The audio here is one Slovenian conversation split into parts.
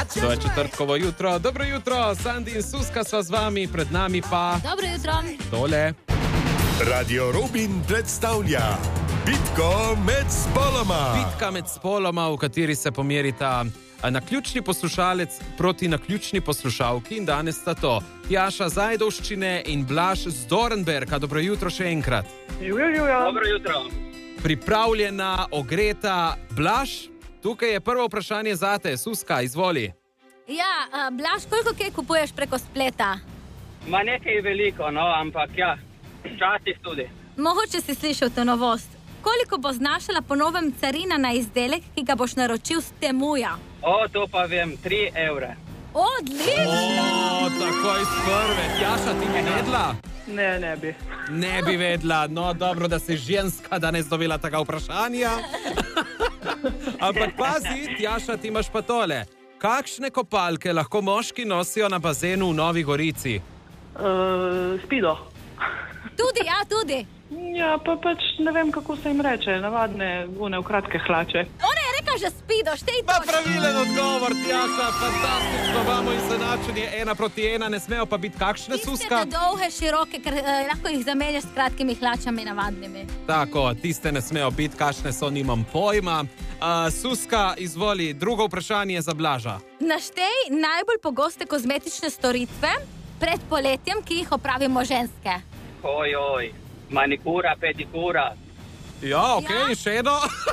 To je četrtkovo jutro. Dobro jutro, Sandi in Suska sva z vami, pred nami pa... Dobro jutro. Tole. Radio Robin predstavlja Bitko med spoloma. Bitka med spoloma, v kateri se pomerita naključni poslušalec proti naključni poslušalki in danes sta to Tjaša z Ajdovščine in Blaž z Dornberga. Dobro jutro še enkrat. Dobro jutro. Pripravljena, ogreta. Blaž, tukaj je prvo vprašanje zate. Suska, izvoli. Ja, Blaž, koliko kaj kupuješ preko spleta? Ma nekaj veliko, no, ampak ja, včasih tudi. Mogoče si slišal to novost. Koliko bo znašala po novem carina na izdelek, ki ga boš naročil s Temuja? O, to pa vem, 3 evre. Odlično! O, takoj z prve. Tjaša, ti bi vedla? Ne bi. Ne bi vedla. No, dobro, da si ženska, da ne zdobila tega vprašanja. Ampak pazi, Tjaša, ti imaš pa tole. Kakšne kopalke lahko moški nosijo na bazenu v Novi Gorici? Spido. Tudi, ja, tudi. Ja, pa pač ne vem, kako se jim reče, navadne, v kratke hlače. Ona je rekla, že spido, štej Pa točke. pravilen odgovor, Tjaša, fantastično, imamo izenačenje 1-1, ne smejo pa biti kakšne, Tiste Suska? dolge, široke, ker lahko jih zamenjaš s kratkimi hlačami navadnimi. Tako, tiste ne smejo biti, kakšne so, nimam pojma. Suska, izvoli, drugo vprašanje za Blaža. Naštej najbolj pogoste kozmetične storitve pred poletjem, ki jih opravimo ženske. Oj, manikura, pedikura, Ja, okej, Ja. še eno.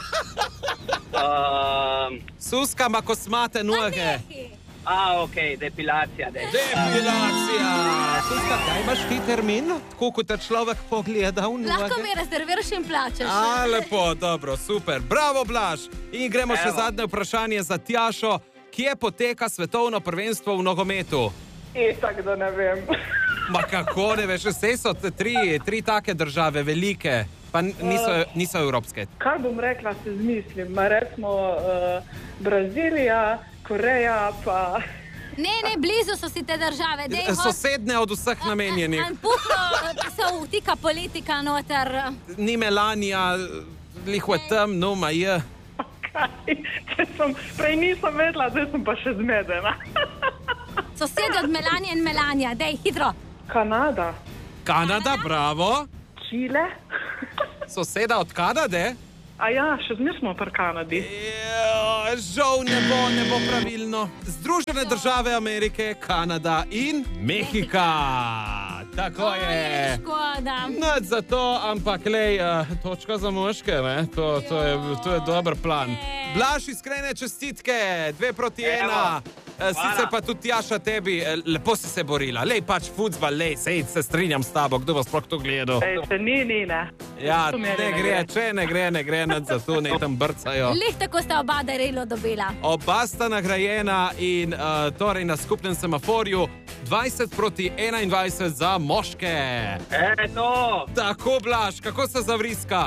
Suska ima kosmate noge. okej, depilacija, Depilacija. Suska, kaj imaš ti termin? Tako kot te človek pogleda v Lahko noge? mi rezerviraš in plačaš. Lepo, dobro, super. Bravo, Blaž. In gremo še Evo. zadnje vprašanje za Tjašo. Kje poteka svetovno prvenstvo v nogometu? Itak, da ne vem. Ma kako ne veš, vse so tri take države, velike, pa niso evropske. Kar bom rekla, se zmislim. Ma recimo Brazilija, Koreja, pa... Ne, blizu so si te države. Sosedne od vseh namenjenih. Puhno se vtika politika noter. Ni Melanija, lihve tam, no, ma je. Kaj? Prej nisem vedela, zdaj sem pa še zmedena. Sosede od Melanije in Melanija, dej, hitro. Kanada, Kanada, bravo. Čile. Soseda od Kanade? A ja, še zmeraj smo pri Kanadi. Žal ne bo pravilno. Združene države Amerike, Kanada in Mehika. Tako je. Škoda. Nad za to, ampak lej, točka za moške, ne? To je dober plan. Blaž, iskrene čestitke, 2-1. Sicer pa tudi Tjaša tebi, lepo si se borila. Lej, pač futsbal, lej, sej, se strinjam s tabo, kdo bo sploh to gledal. Ni, ne. Ja, To meni ne gre, če ne gre, nad za to, ne tam brcajo. Lih tako sta oba darilo dobila. Oba sta nagrajena in torej na skupnem semaforju 20-21 za moške. Eto, Tako, Blaž, kako se zavriska?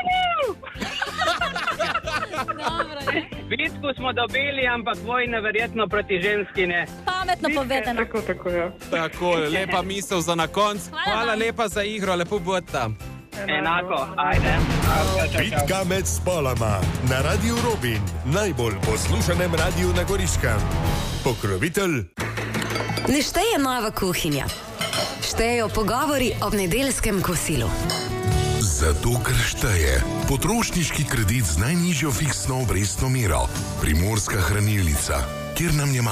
Dobro, je. bitku smo dobili, ampak vojne verjetno proti ženski ne. Pametno povedano. Tako, ja. Tako, lepa misel za na konc. Hvala Hvala vam. lepa za igro, lepo bodta. Enako, ajde. Bitka med spoloma na Radio Robin, najbolj poslušanem radiju na Goriškem. Pokrovitelj Ne šteje nova kuhinja. Štejejo pogovori ob nedeljskem kosilu. Zato, ker šteje potrošniški kredit z najnižjo fiksno obrestno mero. Primorska hranilnica, kjer nam je